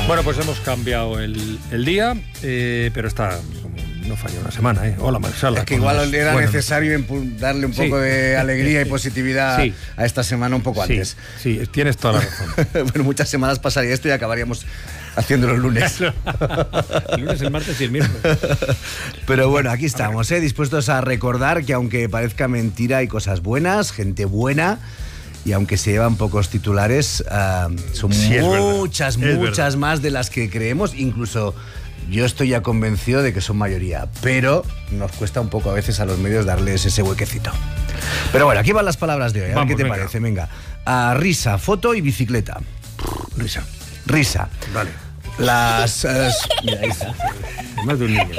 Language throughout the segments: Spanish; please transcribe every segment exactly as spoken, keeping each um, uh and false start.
Bueno, pues hemos cambiado el, el día, eh, pero está como no falla una semana, ¿eh? Hola, Marsala. Es que igual era bueno, necesario darle un poco sí. de alegría y positividad sí. a esta semana un poco sí, antes. Sí, tienes toda la razón. Bueno, muchas semanas pasaría esto y acabaríamos haciéndolo el lunes. El lunes, el martes y el miércoles. Pero bueno, aquí estamos, ¿eh? Dispuestos a recordar que aunque parezca mentira hay cosas buenas, gente buena. Y aunque se llevan pocos titulares, uh, son sí, muchas, muchas más de las que creemos. Incluso yo estoy ya convencido de que son mayoría. Pero nos cuesta un poco a veces a los medios darles ese huequecito. Pero bueno, aquí van las palabras de hoy. A ver qué te venga. parece. Venga. Uh, risa, foto y bicicleta. Risa. Risa. Vale. Las... Uh, mira, ahí está. Más de un niño.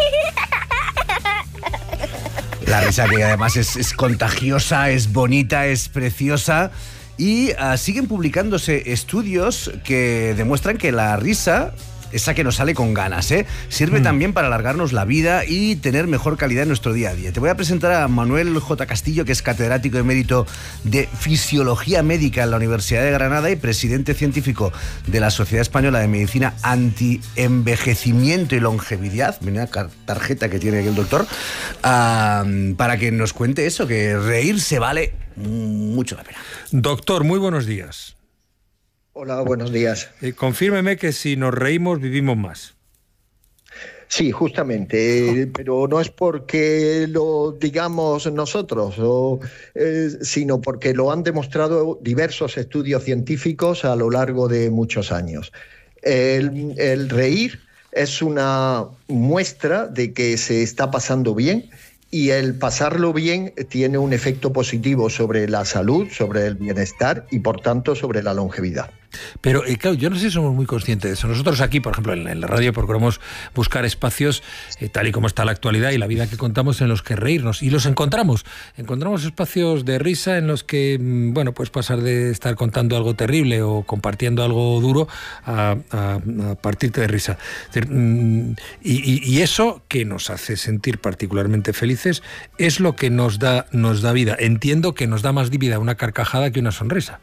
La risa que además es, es contagiosa, es bonita, es preciosa. Y uh, siguen publicándose estudios que demuestran que la risa, esa que nos sale con ganas, ¿eh? sirve mm. también para alargarnos la vida y tener mejor calidad en nuestro día a día. Te voy a presentar a Manuel J. Castillo, que es catedrático emérito de Fisiología Médica en la Universidad de Granada y presidente científico de la Sociedad Española de Medicina Anti-Envejecimiento y Longevidad. Mira la tarjeta que tiene aquí el doctor. Uh, para que nos cuente eso, que reírse vale mucho la pena. Doctor, muy buenos días. Hola, buenos días. Eh, confírmeme que si nos reímos vivimos más. Sí, justamente, eh, pero no es porque lo digamos nosotros, o, eh, sino porque lo han demostrado diversos estudios científicos a lo largo de muchos años. El, el reír es una muestra de que se está pasando bien. Y el pasarlo bien tiene un efecto positivo sobre la salud, sobre el bienestar y, por tanto, sobre la longevidad. Pero, eh, claro, yo no sé si somos muy conscientes de eso. Nosotros aquí, por ejemplo, en, en la radio procuramos buscar espacios, eh, tal y como está la actualidad y la vida que contamos, en los que reírnos. Y los encontramos. Encontramos espacios de risa en los que, bueno, pues pasar de estar contando algo terrible o compartiendo algo duro a, a, a partirte de risa. Es decir, y, y, y eso que nos hace sentir particularmente felices es lo que nos da, nos da vida. Entiendo que nos da más vida una carcajada que una sonrisa.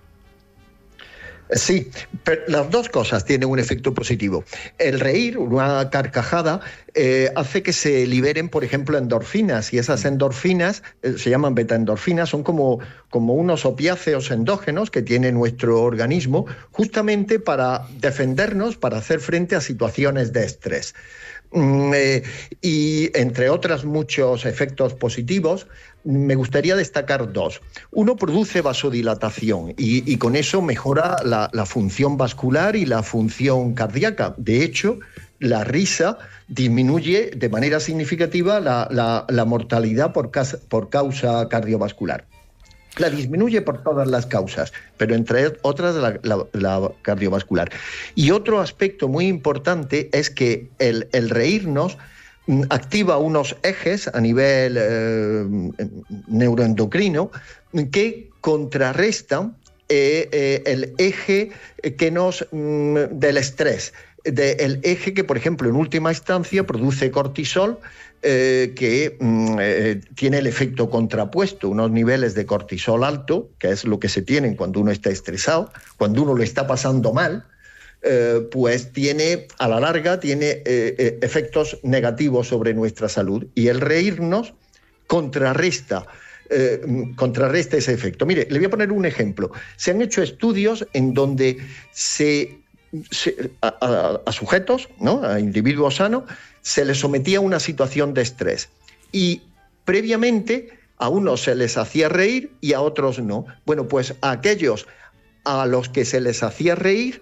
Sí, pero las dos cosas tienen un efecto positivo. El reír, una carcajada, eh, hace que se liberen, por ejemplo, endorfinas, y esas endorfinas eh, se llaman betaendorfinas, son como, como unos opiáceos endógenos que tiene nuestro organismo justamente para defendernos, para hacer frente a situaciones de estrés. Mm, eh, y entre otros muchos efectos positivos, me gustaría destacar dos. Uno, produce vasodilatación y, y con eso mejora la, la función vascular y la función cardíaca. De hecho, la risa disminuye de manera significativa la, la, la mortalidad por, casa, por causa cardiovascular. La disminuye por todas las causas, pero entre otras la, la, la cardiovascular. Y otro aspecto muy importante es que el, el reírnos activa unos ejes a nivel eh, neuroendocrino que contrarrestan eh, eh, el eje que nos mm, del estrés, de, el eje que, por ejemplo, en última instancia produce cortisol, eh, que mm, eh, tiene el efecto contrapuesto, unos niveles de cortisol alto, que es lo que se tienen cuando uno está estresado, cuando uno lo está pasando mal. Eh, pues tiene, a la larga, tiene eh, eh, efectos negativos sobre nuestra salud. Y el reírnos contrarresta, eh, contrarresta ese efecto. Mire, le voy a poner un ejemplo. Se han hecho estudios en donde se, se, a, a, a sujetos, ¿no?, a individuos sanos, se les sometía a una situación de estrés. Y previamente a unos se les hacía reír y a otros no. Bueno, pues a aquellos a los que se les hacía reír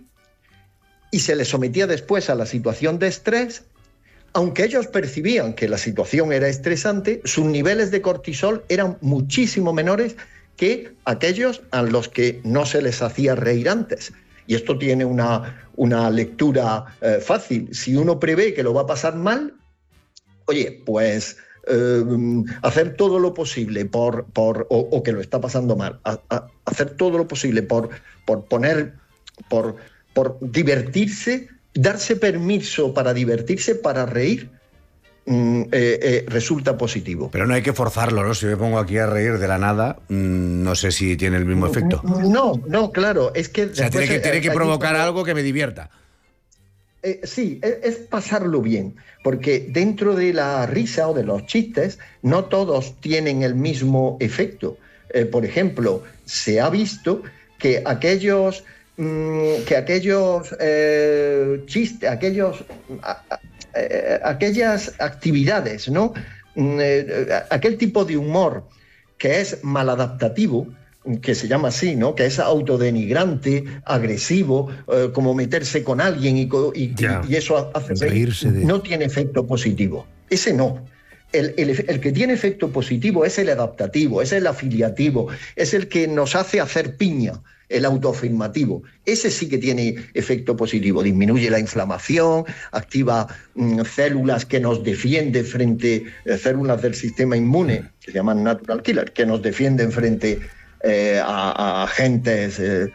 y se les sometía después a la situación de estrés, aunque ellos percibían que la situación era estresante, sus niveles de cortisol eran muchísimo menores que aquellos a los que no se les hacía reír antes. Y esto tiene una, una lectura eh, fácil. Si uno prevé que lo va a pasar mal, oye, pues eh, hacer todo lo posible por, por o, o que lo está pasando mal, a, a, hacer todo lo posible por, por poner... por por divertirse, darse permiso para divertirse, para reír, mm, eh, eh, resulta positivo. Pero no hay que forzarlo, ¿no? Si me pongo aquí a reír de la nada, mmm, no sé si tiene el mismo efecto. No, no, claro, es que... O sea, tiene que, tiene que provocar algo que me divierta. eh, sí, es, es pasarlo bien, porque dentro de la risa o de los chistes no todos tienen el mismo efecto. Eh, por ejemplo, se ha visto que aquellos, mmm, que aquellos eh, chistes, aquellos, a, a, a, aquellas actividades, ¿no? Mm, eh, aquel tipo de humor que es maladaptativo, que se llama así, ¿no? Que es autodenigrante, agresivo, eh, como meterse con alguien y, y, y eso hace reírse de... no tiene efecto positivo. Ese no. El, el, el que tiene efecto positivo es el adaptativo, es el afiliativo, es el que nos hace hacer piña, el autoafirmativo. Ese sí que tiene efecto positivo. Disminuye la inflamación, activa mmm, células que nos defienden frente, eh, células del sistema inmune, que se llaman natural killer, que nos defienden frente eh, a, a agentes eh,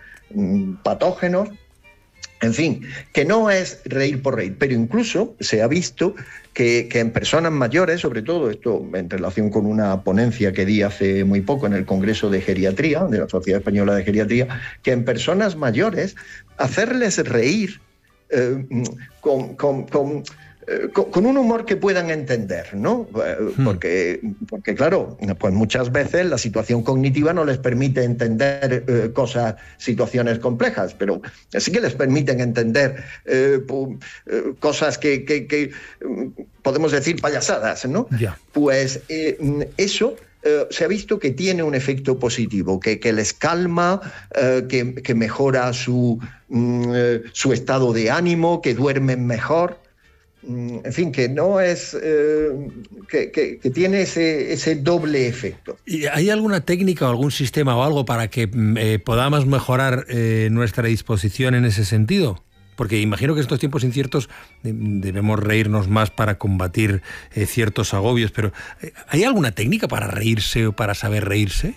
patógenos. En fin, que no es reír por reír, pero incluso se ha visto que, que en personas mayores, sobre todo esto en relación con una ponencia que di hace muy poco en el Congreso de Geriatría, de la Sociedad Española de Geriatría, que en personas mayores hacerles reír eh, con... con, con Con, con un humor que puedan entender, ¿no? Porque, porque, claro, pues muchas veces la situación cognitiva no les permite entender eh, cosas, situaciones complejas, pero sí que les permiten entender eh, eh, cosas que, que, que podemos decir payasadas, ¿no? Yeah. Pues eh, eso... Eh, se ha visto que tiene un efecto positivo, que, que les calma, eh, que, que mejora su, mm, eh, su estado de ánimo, que duermen mejor. En fin, que no es eh, que, que, que tiene ese, ese doble efecto. ¿Y hay alguna técnica o algún sistema o algo para que eh, podamos mejorar eh, nuestra disposición en ese sentido? Porque imagino que en estos tiempos inciertos eh, debemos reírnos más para combatir eh, ciertos agobios, pero eh, ¿hay alguna técnica para reírse o para saber reírse?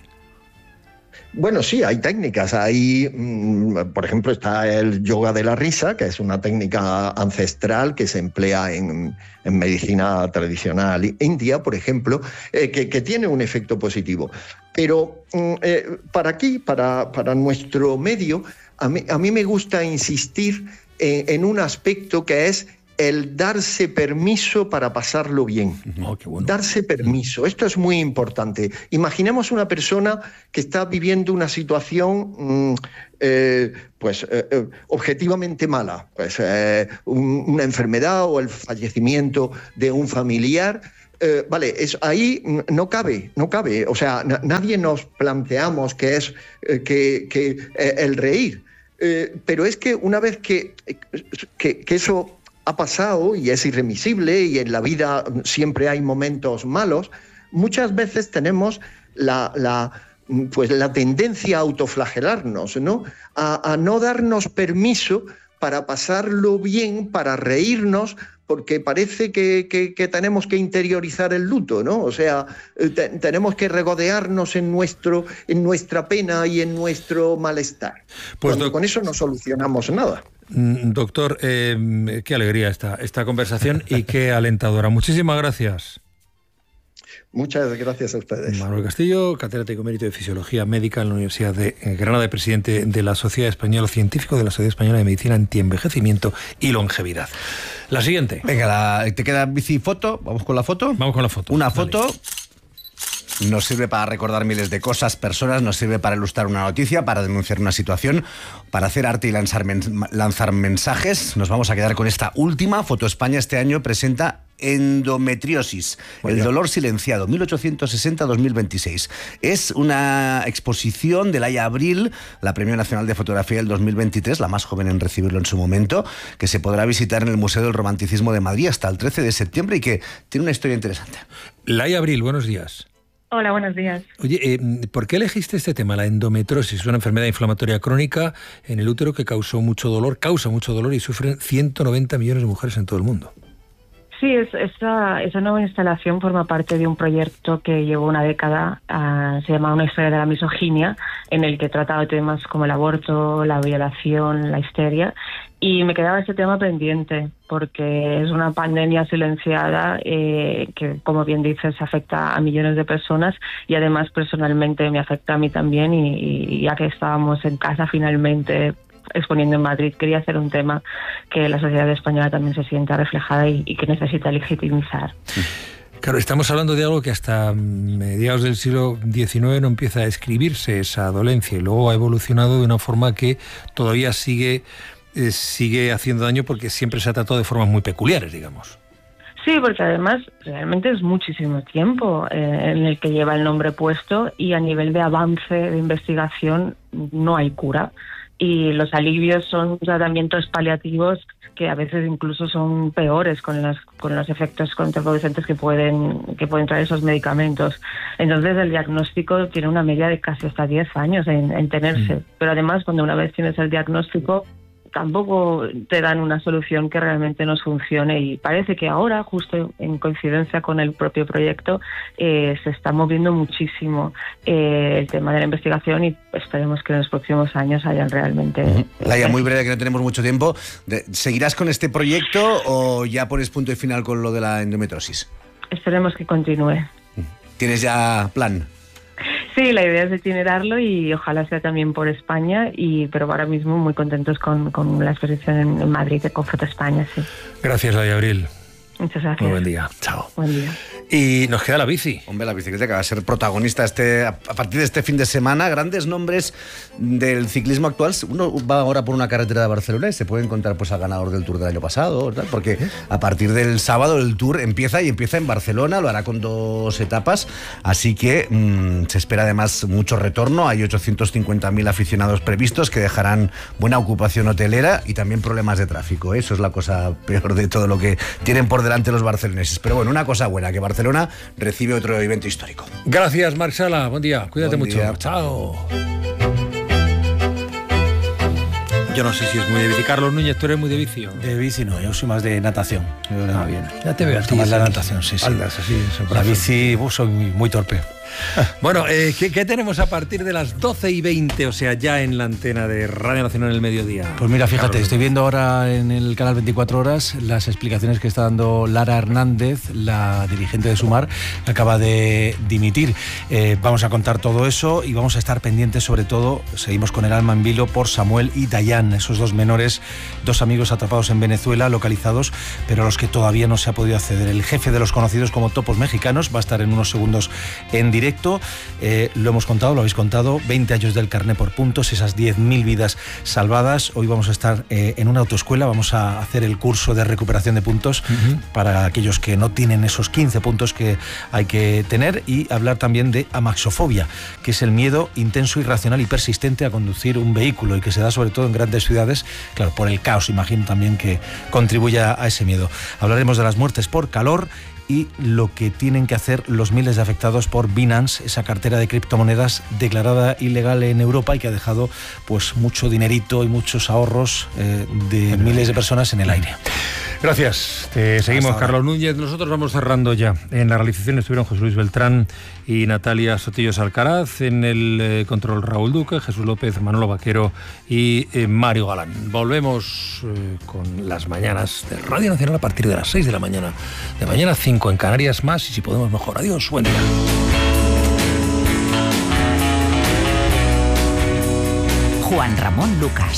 Bueno, sí, hay técnicas. Hay, por ejemplo, está el yoga de la risa, que es una técnica ancestral que se emplea en, en medicina tradicional india, por ejemplo, eh, que, que tiene un efecto positivo. Pero eh, para aquí, para, para nuestro medio, a mí, a mí me gusta insistir en, en un aspecto que es el darse permiso para pasarlo bien. Oh, qué bueno. Darse permiso. Esto es muy importante. Imaginemos una persona que está viviendo una situación mmm, eh, pues, eh, objetivamente mala. Pues, eh, un, una enfermedad o el fallecimiento de un familiar. Eh, vale, es, ahí no cabe, no cabe. O sea, na, nadie nos planteamos que es eh, que, que eh, el reír. Eh, pero es que una vez que, que, que eso ha pasado y es irremisible y en la vida siempre hay momentos malos, muchas veces tenemos la, la, pues la tendencia a autoflagelarnos, ¿no? A, a no darnos permiso para pasarlo bien, para reírnos, porque parece que, que, que tenemos que interiorizar el luto, ¿no? O sea, te, tenemos que regodearnos en, nuestro, en nuestra pena y en nuestro malestar. Pues doc- con eso no solucionamos nada. Doctor, eh, qué alegría esta, esta conversación y qué alentadora. Muchísimas gracias. Muchas gracias a ustedes. Manuel Castillo, catedrático emérito de Fisiología Médica en la Universidad de Granada, presidente de la Sociedad Española, científico de la Sociedad Española de Medicina Antienvejecimiento y Longevidad. La siguiente. Venga, la, ¿te queda bici foto? ¿Vamos con la foto? Vamos con la foto. Una Dale. foto... Nos sirve para recordar miles de cosas, personas, nos sirve para ilustrar una noticia, para denunciar una situación, para hacer arte y lanzar, men- lanzar mensajes. Nos vamos a quedar con esta última. Foto España este año presenta Endometriosis, el dolor silenciado, mil ochocientos sesenta a dos mil veintiséis. Es una exposición de Laia Abril, la Premio Nacional de Fotografía del dos mil veintitrés, la más joven en recibirlo en su momento, que se podrá visitar en el Museo del Romanticismo de Madrid hasta el trece de septiembre y que tiene una historia interesante. Laia Abril, buenos días. Hola, buenos días. Oye, eh, ¿por qué elegiste este tema, la endometriosis, una enfermedad inflamatoria crónica en el útero que causó mucho dolor, causa mucho dolor y sufren ciento noventa millones de mujeres en todo el mundo? Sí, es, esa, esa nueva instalación forma parte de un proyecto que llevó una década, uh, se llama Una historia de la misoginia, en el que he tratado temas como el aborto, la violación, la histeria, y me quedaba ese tema pendiente, porque es una pandemia silenciada eh, que, como bien dices, afecta a millones de personas y además personalmente me afecta a mí también y, y ya que estábamos en casa finalmente exponiendo en Madrid. Quería hacer un tema que la sociedad española también se sienta reflejada y, y que necesita legitimizar. Claro, estamos hablando de algo que hasta mediados del siglo diecinueve no empieza a escribirse, esa dolencia, y luego ha evolucionado de una forma que todavía sigue, eh, sigue haciendo daño porque siempre se ha tratado de formas muy peculiares, digamos. Sí, porque además realmente es muchísimo tiempo eh, en el que lleva el nombre puesto y a nivel de avance de investigación no hay cura. Y los alivios son tratamientos paliativos que a veces incluso son peores con las con los efectos contraproducentes que pueden que pueden traer esos medicamentos. Entonces el diagnóstico tiene una media de casi hasta diez años en, en tenerse. Mm. Pero además, cuando una vez tienes el diagnóstico, tampoco te dan una solución que realmente nos funcione, y parece que ahora, justo en coincidencia con el propio proyecto, eh, se está moviendo muchísimo eh, el tema de la investigación, y esperemos que en los próximos años hayan realmente... Uh-huh. Laia, muy breve, que no tenemos mucho tiempo. ¿Seguirás con este proyecto o ya pones punto y final con lo de la endometriosis? Esperemos que continúe. ¿Tienes ya plan? Sí, la idea es itinerarlo y ojalá sea también por España, y pero ahora mismo muy contentos con, con la exposición en, en Madrid de Confoto España, sí. Gracias, Laia Abril. Muchas gracias. Muy buen día. Chao. Buen día. Y nos queda la bici. Hombre, la bicicleta que va a ser protagonista este, a partir de este fin de semana. Grandes nombres del ciclismo actual. Uno va ahora por una carretera de Barcelona y se puede encontrar pues al ganador del Tour del año pasado, ¿verdad? Porque a partir del sábado el Tour empieza y empieza en Barcelona, lo hará con dos etapas, así que mmm, se espera además mucho retorno. Hay ochocientos cincuenta mil aficionados previstos que dejarán buena ocupación hotelera y también problemas de tráfico. Eso es la cosa peor de todo lo que tienen por delante los barceloneses. Pero bueno, una cosa buena, que Barcelona recibe otro evento histórico. Gracias, Marc Sala. Buen día. Cuídate Buen mucho. día. Chao. Yo no sé si es muy de bici. Carlos Núñez, ¿tú eres muy de vicio? De bici no, yo soy más de natación. Ah, bien. Ya te veo. Más la natación, sí, sí. Aldas, así, la bici, uh, soy muy, muy torpe. Bueno, eh, ¿qué, ¿qué tenemos a partir de las doce y veinte? O sea, ya en la antena de Radio Nacional en el mediodía. Pues mira, fíjate, Carlos. Estoy viendo ahora en el canal veinticuatro horas las explicaciones que está dando Lara Hernández, la dirigente de Sumar, que acaba de dimitir. Eh, vamos a contar todo eso y vamos a estar pendientes, sobre todo, seguimos con el alma en vilo por Samuel y Dayan, esos dos menores, dos amigos atrapados en Venezuela, localizados, pero a los que todavía no se ha podido acceder. El jefe de los conocidos como Topos Mexicanos va a estar en unos segundos en directo. Directo, eh, lo hemos contado, lo habéis contado, veinte años del carné por puntos, esas diez mil vidas salvadas. Hoy vamos a estar eh, en una autoescuela, vamos a hacer el curso de recuperación de puntos uh-huh. para aquellos que no tienen esos quince puntos que hay que tener, y hablar también de amaxofobia, que es el miedo intenso, irracional y persistente a conducir un vehículo, y que se da sobre todo en grandes ciudades, claro, por el caos, imagino también que contribuye a ese miedo. Hablaremos de las muertes por calor y lo que tienen que hacer los miles de afectados por Binance, esa cartera de criptomonedas declarada ilegal en Europa y que ha dejado pues mucho dinerito y muchos ahorros eh, de miles de personas en el aire. Gracias. Te seguimos, Carlos Núñez. Nosotros vamos cerrando ya. En la realización estuvieron José Luis Beltrán y Natalia Sotillos Alcaraz. En el eh, control Raúl Duque, Jesús López, Manolo Vaquero y eh, Mario Galán. Volvemos eh, con las mañanas de Radio Nacional a partir de las seis de la mañana. De mañana cinco en Canarias más, y si podemos mejor. Adiós, buen día. Juan Ramón Lucas.